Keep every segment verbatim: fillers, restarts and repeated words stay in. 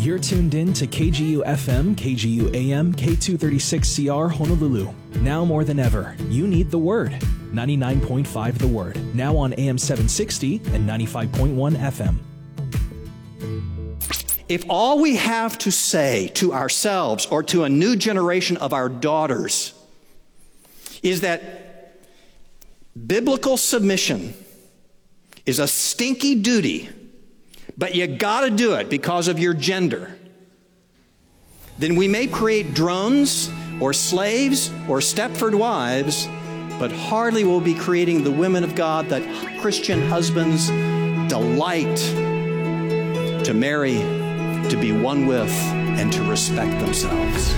You're tuned in to K G U F M, K G U A M, K two thirty-six C R Honolulu. Now more than ever, you need the Word. ninety-nine point five The Word. Now on A M seven sixty and ninety-five point one F M. If all we have to say to ourselves or to a new generation of our daughters is that biblical submission is a stinky duty, but you gotta do it because of your gender, then we may create drones or slaves or Stepford wives, but hardly will be creating the women of God that Christian husbands delight to marry, to be one with, and to respect themselves.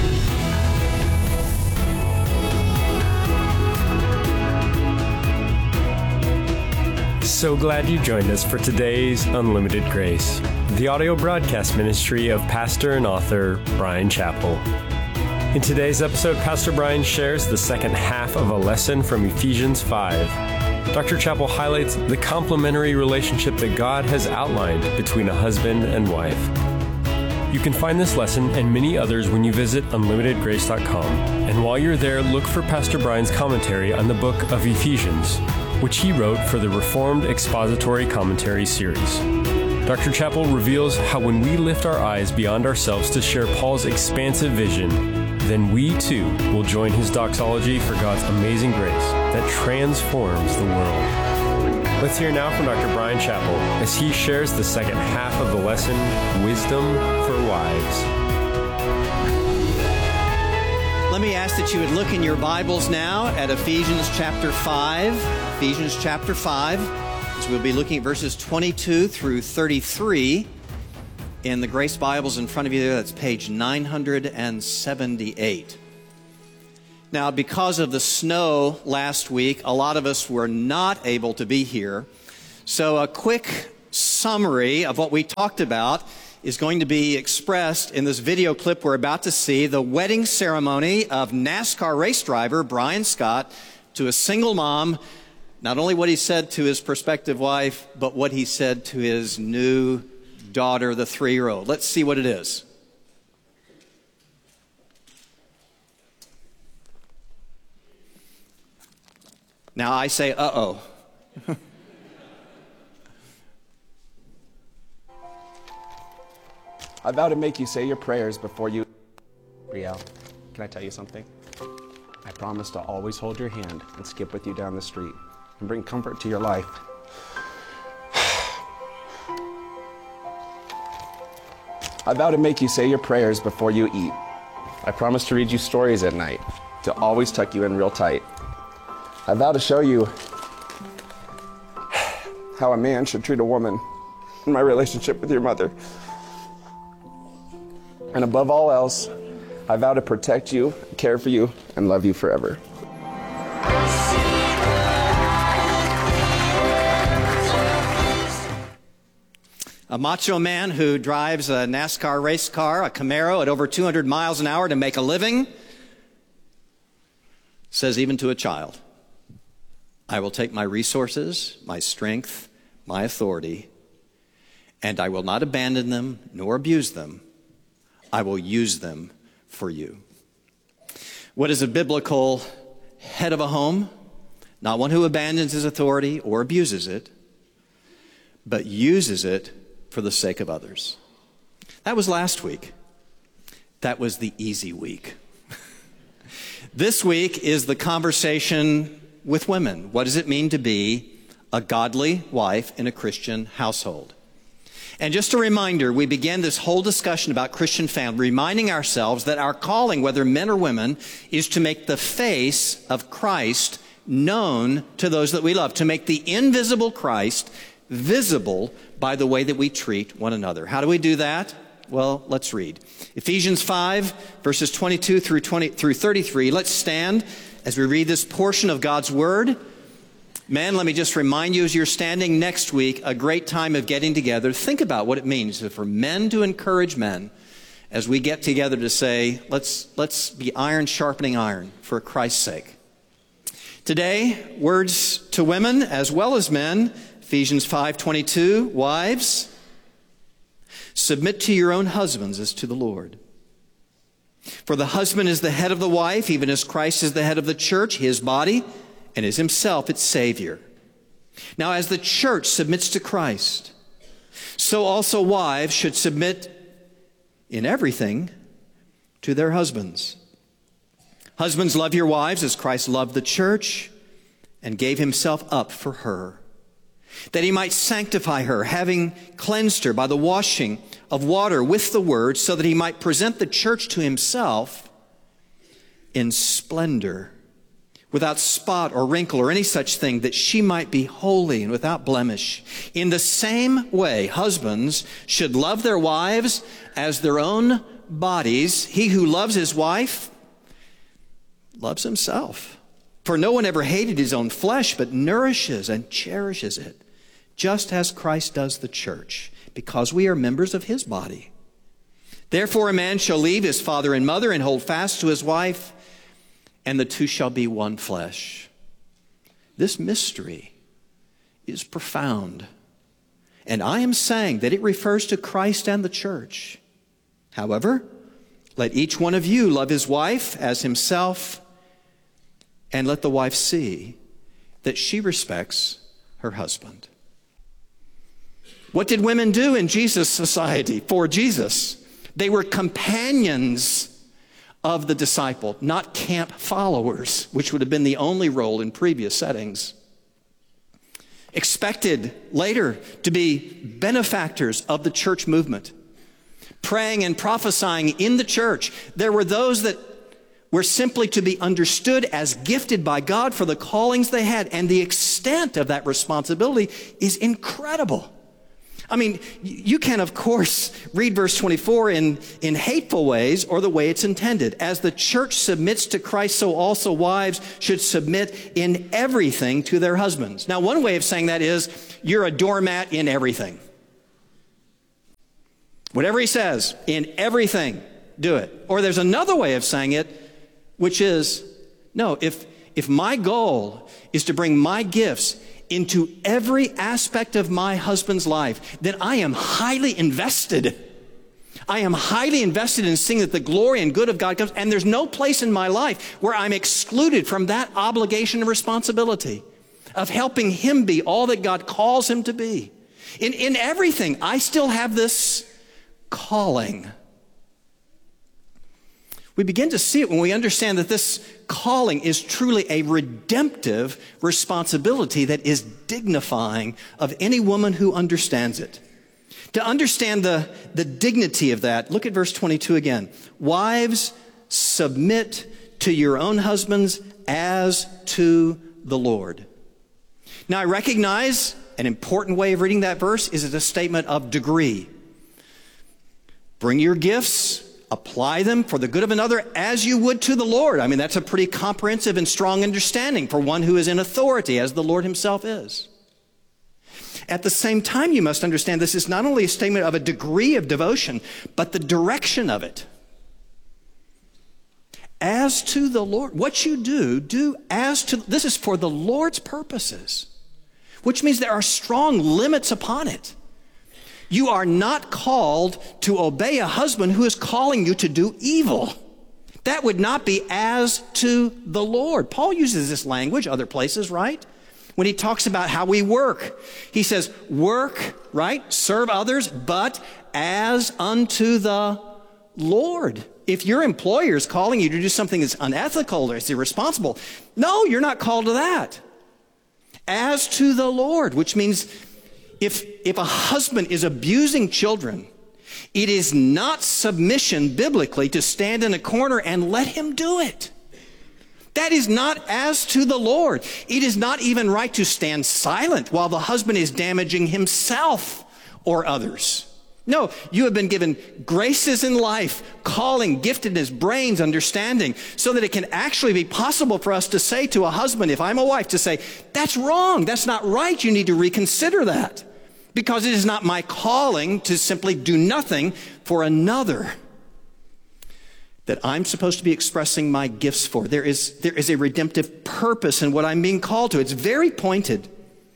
So glad you joined us for today's Unlimited Grace, the audio broadcast ministry of pastor and author Bryan Chapell. In today's episode, Pastor Bryan shares the second half of a lesson from Ephesians five. Doctor Chapell highlights the complementary relationship that God has outlined between a husband and wife. You can find this lesson and many others when you visit unlimited grace dot com. And while you're there, look for Pastor Bryan's commentary on the book of Ephesians, which he wrote for the Reformed Expository Commentary series. Doctor Chapell reveals how when we lift our eyes beyond ourselves to share Paul's expansive vision, then we too will join his doxology for God's amazing grace that transforms the world. Let's hear now from Doctor Bryan Chapell as he shares the second half of the lesson, Wisdom for Wives. Let me ask that you would look in your Bibles now at Ephesians chapter five. Ephesians chapter five, as we'll be looking at verses twenty-two through thirty-three. In the Grace Bibles in front of you there, that's page nine hundred seventy-eight. Now, because of the snow last week, a lot of us were not able to be here. So a quick summary of what we talked about is going to be expressed in this video clip we're about to see, the wedding ceremony of NASCAR race driver Brian Scott to a single mom. Not only what he said to his prospective wife, but what he said to his new daughter, the three-year-old. Let's see what it is. Now I say, uh-oh. I vow to make you say your prayers before you... Brielle, can I tell you something? I promise to always hold your hand and skip with you down the street and bring comfort to your life. I vow to make you say your prayers before you eat. I promise to read you stories at night, to always tuck you in real tight. I vow to show you how a man should treat a woman in my relationship with your mother. And above all else, I vow to protect you, care for you, and love you forever. A macho man who drives a NASCAR race car, a Camaro, at over two hundred miles an hour to make a living, says even to a child, I will take my resources, my strength, my authority, and I will not abandon them nor abuse them. I will use them for you. What is a biblical head of a home? Not one who abandons his authority or abuses it, but uses it for the sake of others. That was last week. That was the easy week. This week is the conversation with women. What does it mean to be a godly wife in a Christian household? And just a reminder, we began this whole discussion about Christian family, reminding ourselves that our calling, whether men or women, is to make the face of Christ known to those that we love, to make the invisible Christ visible by the way that we treat one another. How do we do that? Well, let's read. Ephesians five, verses twenty-two through twenty through thirty-three. Let's stand as we read this portion of God's Word. Men, let me just remind you as you're standing next week, a great time of getting together. Think about what it means for men to encourage men as we get together to say, let's, let's be iron sharpening iron for Christ's sake. Today, words to women as well as men. Ephesians five twenty-two, wives, submit to your own husbands as to the Lord. For the husband is the head of the wife, even as Christ is the head of the church, his body, and is himself its Savior. Now, as the church submits to Christ, so also wives should submit in everything to their husbands. Husbands, love your wives as Christ loved the church and gave himself up for her, that he might sanctify her, having cleansed her by the washing of water with the word, so that he might present the church to himself in splendor, without spot or wrinkle or any such thing, that she might be holy and without blemish. In the same way, husbands should love their wives as their own bodies. He who loves his wife loves himself. For no one ever hated his own flesh, but nourishes and cherishes it, just as Christ does the church, because we are members of his body. Therefore a man shall leave his father and mother and hold fast to his wife, and the two shall be one flesh. This mystery is profound, and I am saying that it refers to Christ and the church. However, let each one of you love his wife as himself, and let the wife see that she respects her husband. What did women do in Jesus' society for Jesus? They were companions of the disciple, not camp followers, which would have been the only role in previous settings. Expected later to be benefactors of the church movement, praying and prophesying in the church. There were those that were simply to be understood as gifted by God for the callings they had, and the extent of that responsibility is incredible. I mean, you can, of course, read verse twenty-four in, in hateful ways or the way it's intended. As the church submits to Christ, so also wives should submit in everything to their husbands. Now, one way of saying that is you're a doormat in everything. Whatever he says, in everything, do it. Or there's another way of saying it, which is, no, if, if my goal is to bring my gifts into every aspect of my husband's life, then I am highly invested. I am highly invested in seeing that the glory and good of God comes, and there's no place in my life where I'm excluded from that obligation and responsibility of helping him be all that God calls him to be. In, in everything, I still have this calling. We begin to see it when we understand that this calling is truly a redemptive responsibility that is dignifying of any woman who understands it. To understand the, the dignity of that, look at verse twenty-two again. Wives, submit to your own husbands as to the Lord. Now, I recognize an important way of reading that verse is a statement of degree. Bring your gifts, apply them for the good of another as you would to the Lord. I mean, that's a pretty comprehensive and strong understanding for one who is in authority, as the Lord himself is. At the same time, you must understand this is not only a statement of a degree of devotion, but the direction of it. As to the Lord, what you do, do as to, this is for the Lord's purposes, which means there are strong limits upon it. You are not called to obey a husband who is calling you to do evil. That would not be as to the Lord. Paul uses this language other places, right? When he talks about how we work, he says, work, right? Serve others, but as unto the Lord. If your employer is calling you to do something that's unethical or is irresponsible, no, you're not called to that. As to the Lord, which means If, if a husband is abusing children, it is not submission biblically to stand in a corner and let him do it. That is not as to the Lord. It is not even right to stand silent while the husband is damaging himself or others. No, you have been given graces in life, calling, giftedness, brains, understanding, so that it can actually be possible for us to say to a husband, if I'm a wife, to say, that's wrong, that's not right, you need to reconsider that. Because it is not my calling to simply do nothing for another that I'm supposed to be expressing my gifts for. There is, there is a redemptive purpose in what I'm being called to. It's very pointed.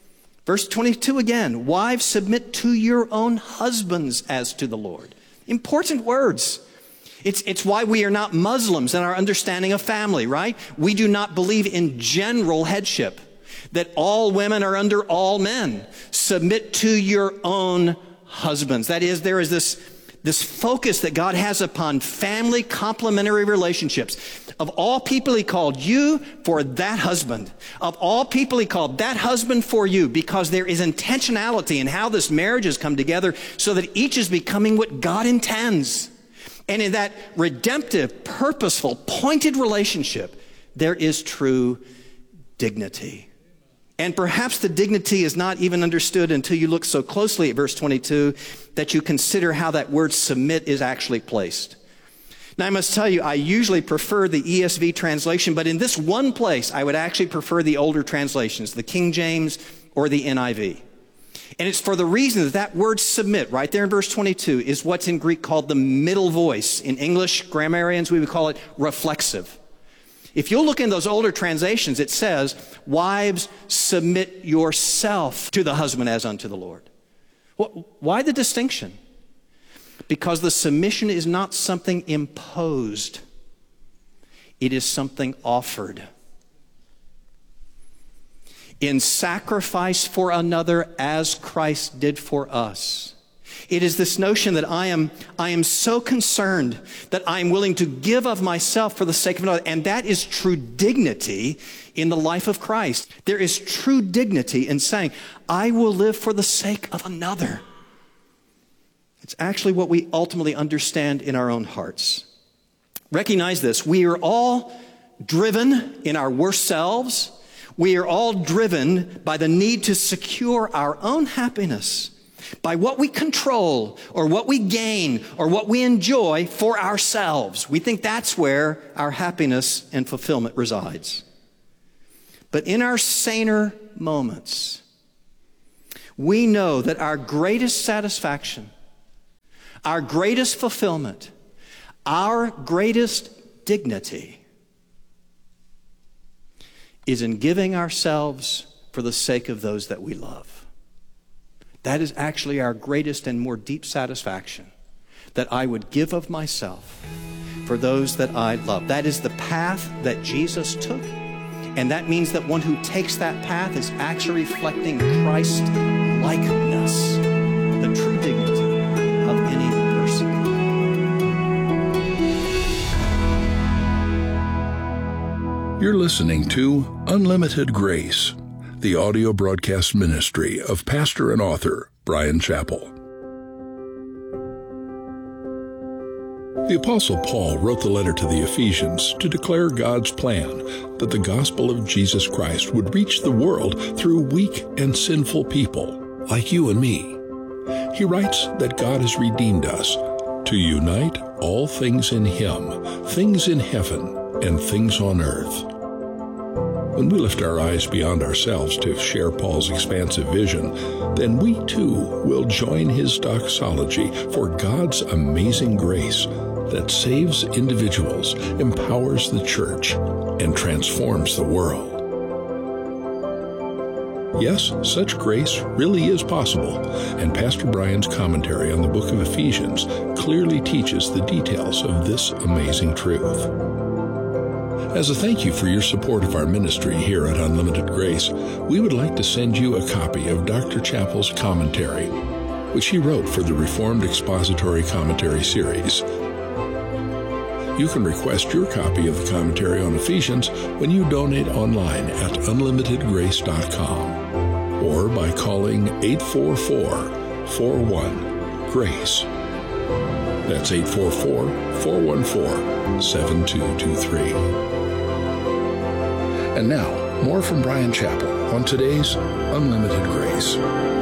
Verse twenty-two again, wives, submit to your own husbands as to the Lord. Important words. It's, it's why we are not Muslims in our understanding of family, right? We do not believe in general headship, that all women are under all men. Submit to your own husbands. That is, there is this, this focus that God has upon family complementary relationships. Of all people, he called you for that husband. Of all people, he called that husband for you, because there is intentionality in how this marriage has come together so that each is becoming what God intends. And in that redemptive, purposeful, pointed relationship, there is true dignity. And perhaps the dignity is not even understood until you look so closely at verse twenty-two that you consider how that word submit is actually placed. Now, I must tell you, I usually prefer the E S V translation, but in this one place, I would actually prefer the older translations, the King James or the N I V. And it's for the reason that that word submit, right there in verse twenty-two, is what's in Greek called the middle voice. In English, grammarians, we would call it reflexive. If you'll look in those older translations, it says, wives, submit yourself to the husband as unto the Lord. Why the distinction? Because the submission is not something imposed. It is something offered. In sacrifice for another as Christ did for us. It is this notion that I am, I am so concerned that I am willing to give of myself for the sake of another. And that is true dignity in the life of Christ. There is true dignity in saying, I will live for the sake of another. It's actually what we ultimately understand in our own hearts. Recognize this. We are all driven in our worst selves. We are all driven by the need to secure our own happiness by what we control or what we gain or what we enjoy for ourselves. We think that's where our happiness and fulfillment resides. But in our saner moments, we know that our greatest satisfaction, our greatest fulfillment, our greatest dignity is in giving ourselves for the sake of those that we love. That is actually our greatest and more deep satisfaction, that I would give of myself for those that I love. That is the path that Jesus took, and that means that one who takes that path is actually reflecting Christ-likeness, the true dignity of any person. You're listening to Unlimited Grace, the audio broadcast ministry of pastor and author Bryan Chapell. The Apostle Paul wrote the letter to the Ephesians to declare God's plan that the gospel of Jesus Christ would reach the world through weak and sinful people like you and me. He writes that God has redeemed us to unite all things in Him, things in heaven and things on earth. When we lift our eyes beyond ourselves to share Paul's expansive vision, then we too will join his doxology for God's amazing grace that saves individuals, empowers the church, and transforms the world. Yes, such grace really is possible, and Pastor Bryan's commentary on the book of Ephesians clearly teaches the details of this amazing truth. As a thank you for your support of our ministry here at Unlimited Grace, we would like to send you a copy of Doctor Chapell's commentary, which he wrote for the Reformed Expository Commentary series. You can request your copy of the commentary on Ephesians when you donate online at unlimited grace dot com or by calling eight four four, four one, GRACE. That's eight four four, four one four, seven two two three. And now, more from Bryan Chapell on today's Unlimited Grace.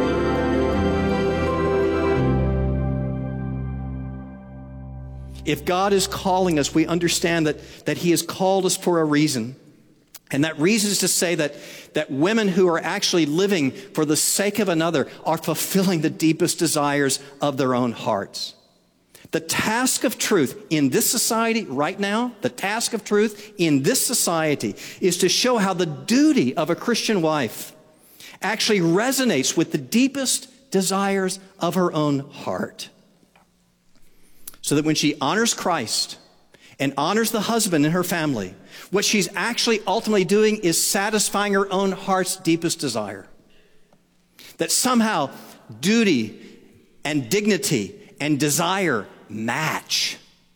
If God is calling us, we understand that, that He has called us for a reason. And that reason is to say that, that women who are actually living for the sake of another are fulfilling the deepest desires of their own hearts. The task of truth in this society right now, the task of truth in this society is to show how the duty of a Christian wife actually resonates with the deepest desires of her own heart. So that when she honors Christ and honors the husband in her family, what she's actually ultimately doing is satisfying her own heart's deepest desire. That somehow duty and dignity and desire match.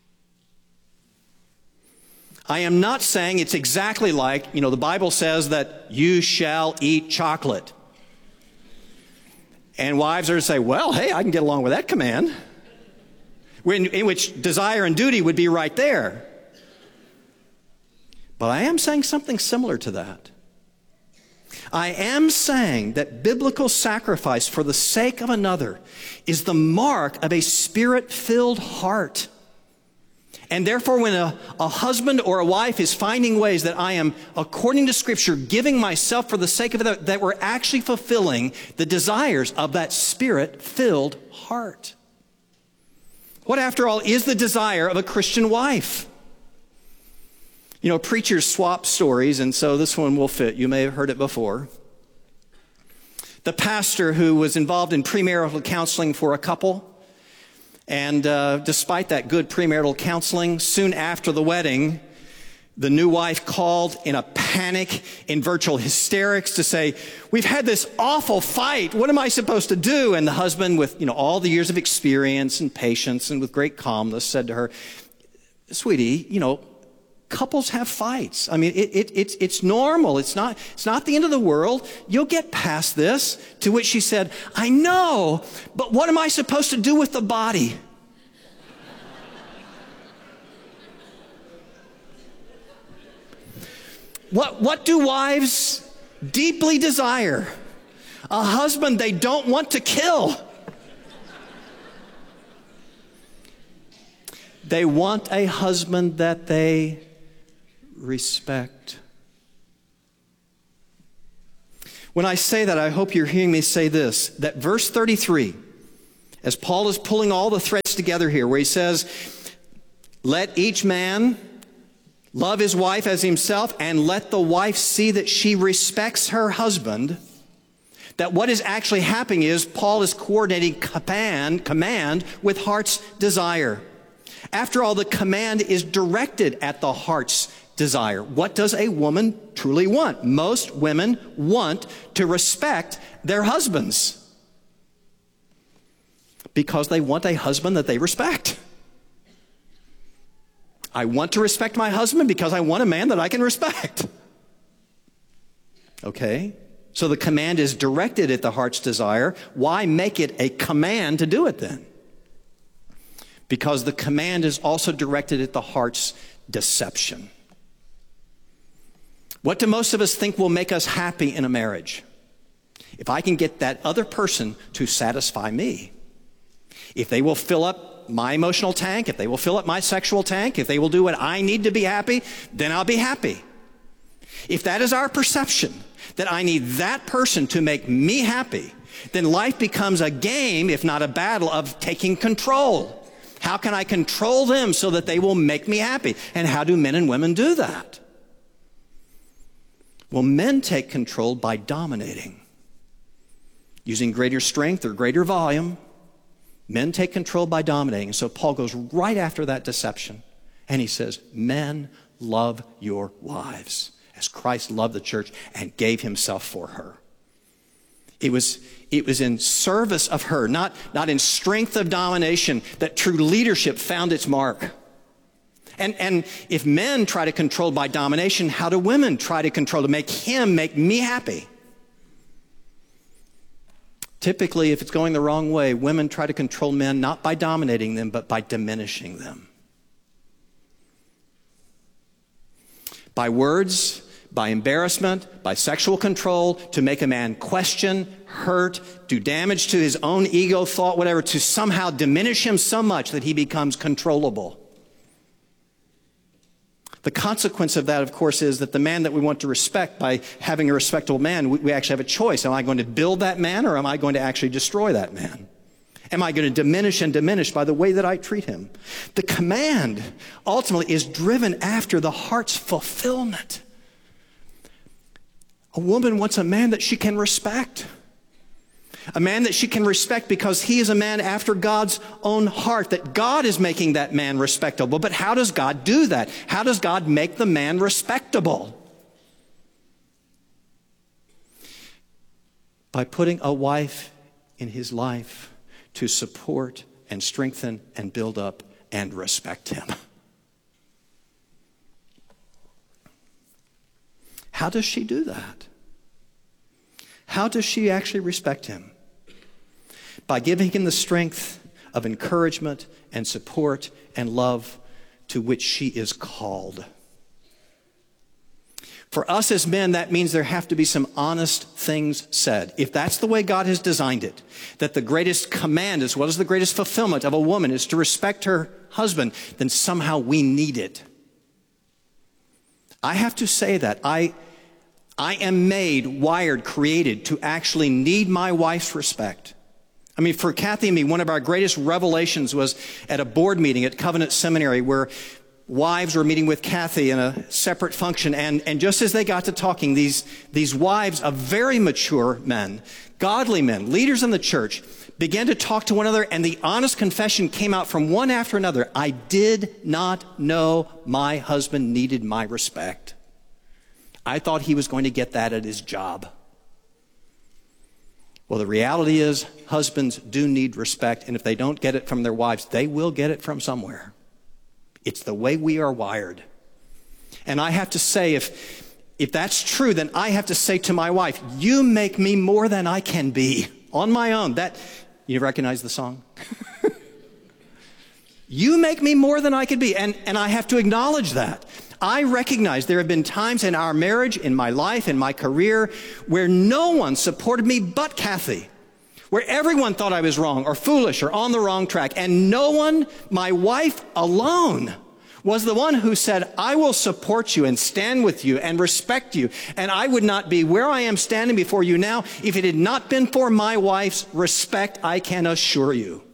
I am not saying it's exactly like, you know, the Bible says that you shall eat chocolate. And wives are to say, well, hey, I can get along with that command. When, in which desire and duty would be right there. But I am saying something similar to that. I am saying that biblical sacrifice for the sake of another is the mark of a spirit-filled heart. And therefore, when a, a husband or a wife is finding ways that I am, according to Scripture, giving myself for the sake of another, that we're actually fulfilling the desires of that spirit-filled heart. What, after all, is the desire of a Christian wife? You know, preachers swap stories, and so this one will fit. You may have heard it before. The pastor who was involved in premarital counseling for a couple, and uh, despite that good premarital counseling, soon after the wedding, the new wife called in a panic, in virtual hysterics, to say, we've had this awful fight. What am I supposed to do? And the husband, with, you know, all the years of experience and patience and with great calmness, said to her, sweetie, you know, couples have fights. I mean, it, it, it's, it's normal. It's not, it's not the end of the world. You'll get past this. To which she said, I know, but what am I supposed to do with the body? What, what do wives deeply desire? A husband they don't want to kill. They want a husband that they respect. When I say that, I hope you're hearing me say this, that verse thirty-three, as Paul is pulling all the threads together here, where he says, let each man love his wife as himself, and let the wife see that she respects her husband, that what is actually happening is Paul is coordinating command, command with heart's desire. After all, the command is directed at the heart's desire. What does a woman truly want? Most women want to respect their husbands because they want a husband that they respect. I want to respect my husband because I want a man that I can respect. Okay? So the command is directed at the heart's desire. Why make it a command to do it then? Because the command is also directed at the heart's deception. What do most of us think will make us happy in a marriage? If I can get that other person to satisfy me, if they will fill up my emotional tank, if they will fill up my sexual tank, if they will do what I need to be happy, then I'll be happy. If that is our perception, that I need that person to make me happy, then life becomes a game, if not a battle, of taking control. How can I control them so that they will make me happy? And how do men and women do that? Well, men take control by dominating. Using greater strength or greater volume, men take control by dominating. And so Paul goes right after that deception. And he says, men, love your wives as Christ loved the church and gave himself for her. It was, it was in service of her, not, not in strength of domination, that true leadership found its mark. And, and if men try to control by domination, how do women try to control, to make him make me happy? Typically, if it's going the wrong way, women try to control men not by dominating them, but by diminishing them. By words, by embarrassment, by sexual control, to make a man question, hurt, do damage to his own ego, thought, whatever, to somehow diminish him so much that he becomes controllable. The consequence of that, of course, is that the man that we want to respect, by having a respectable man, we, we actually have a choice. Am I going to build that man, or am I going to actually destroy that man? Am I going to diminish and diminish by the way that I treat him? The command ultimately is driven after the heart's fulfillment. A woman wants a man that she can respect. A man that she can respect because he is a man after God's own heart, that God is making that man respectable. But how does God do that? How does God make the man respectable? By putting a wife in his life to support and strengthen and build up and respect him. How does she do that? How does she actually respect him? By giving him the strength of encouragement and support and love to which she is called. For us as men, that means there have to be some honest things said. If that's the way God has designed it, that the greatest command as well as the greatest fulfillment of a woman is to respect her husband, then somehow we need it. I have to say that. I, I am made, wired, created to actually need my wife's respect. I mean, for Kathy and me, one of our greatest revelations was at a board meeting at Covenant Seminary where wives were meeting with Kathy in a separate function. And, and just as they got to talking, these, these wives of very mature men, godly men, leaders in the church, began to talk to one another, and the honest confession came out from one after another. I did not know my husband needed my respect. I thought he was going to get that at his job. Well, the reality is husbands do need respect, and if they don't get it from their wives, they will get it from somewhere. It's the way we are wired. And I have to say, if, if that's true, then I have to say to my wife, you make me more than I can be on my own. That, you recognize the song? You make me more than I can be. And, and I have to acknowledge that. I recognize there have been times in our marriage, in my life, in my career, where no one supported me but Kathy, where everyone thought I was wrong or foolish or on the wrong track. And no one, my wife alone, was the one who said, I will support you and stand with you and respect you. And I would not be where I am standing before you now if it had not been for my wife's respect, I can assure you.